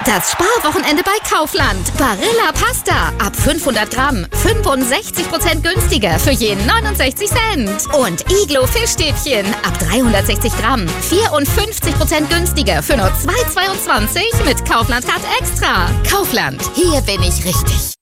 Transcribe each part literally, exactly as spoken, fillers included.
Das Sparwochenende bei Kaufland. Barilla Pasta ab fünfhundert Gramm. fünfundsechzig Prozent günstiger für jeden neunundsechzig Cent. Und Iglo Fischstäbchen ab dreihundertsechzig Gramm. vierundfünfzig Prozent günstiger für nur zwei Euro zweiundzwanzig mit Kaufland Card Extra. Kaufland, hier bin ich richtig.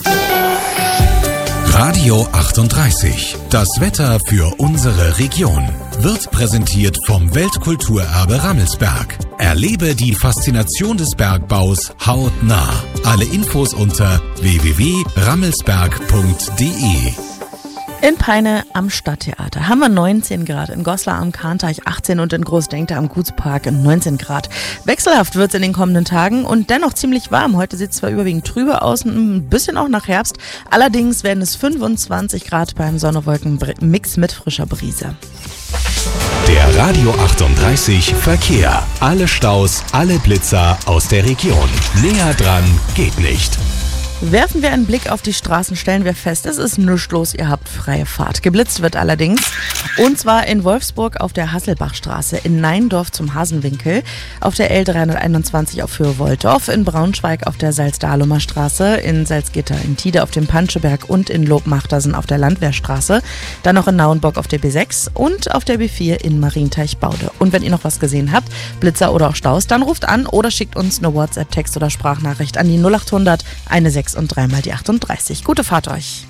Radio achtunddreißig. Das Wetter für unsere Region wird präsentiert vom Weltkulturerbe Rammelsberg. Erlebe die Faszination des Bergbaus hautnah. Alle Infos unter w w w punkt rammelsberg punkt d e. In Peine am Stadttheater haben wir neunzehn Grad, in Goslar am Kahnteich achtzehn und in Großdenkte am Gutspark neunzehn Grad. Wechselhaft wird es in den kommenden Tagen und dennoch ziemlich warm. Heute sieht es zwar überwiegend trübe aus, ein bisschen auch nach Herbst. Allerdings werden es fünfundzwanzig Grad beim Sonne-Wolken-Mix mit frischer Brise. Der Radio achtunddreißig Verkehr. Alle Staus, alle Blitzer aus der Region. Näher dran geht nicht. Werfen wir einen Blick auf die Straßen, stellen wir fest, es ist nichts los, ihr habt freie Fahrt. Geblitzt wird allerdings, und zwar in Wolfsburg auf der Hasselbachstraße, in Neindorf zum Hasenwinkel, auf der L dreihunderteinundzwanzig auf Höhe Wolldorf, in Braunschweig auf der Salzdahlumer Straße, in Salzgitter, in Tide auf dem Panscheberg und in Lobmachtersen auf der Landwehrstraße, dann noch in Nauenbock auf der B sechs und auf der B vier in Marienteich-Baude. Und wenn ihr noch was gesehen habt, Blitzer oder auch Staus, dann ruft an oder schickt uns eine WhatsApp, Text oder Sprachnachricht an die null achthundert sechzehn und dreimal die achtunddreißig. Gute Fahrt euch.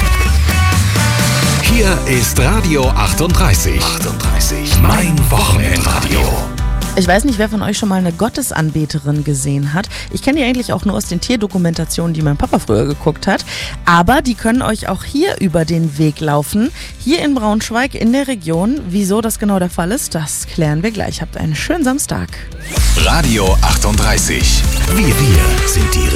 Hier ist Radio achtunddreißig. achtunddreißig. Mein Wochenendradio. Ich weiß nicht, wer von euch schon mal eine Gottesanbeterin gesehen hat. Ich kenne die eigentlich auch nur aus den Tierdokumentationen, die mein Papa früher geguckt hat. Aber die können euch auch hier über den Weg laufen. Hier in Braunschweig in der Region. Wieso das genau der Fall ist, das klären wir gleich. Habt einen schönen Samstag. Radio achtunddreißig. Wir, wir sind die